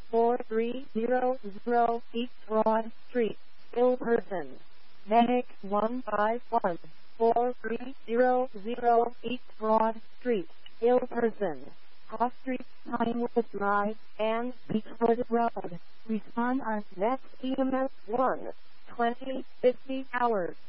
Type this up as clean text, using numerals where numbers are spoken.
4300 East Broad Street, Ilperson. Medic 151 4300 East Broad Street, Ilperson. Cross Street, Pinewood Drive, and Beechwood Road. Respond on next EMS 1 2050 hours.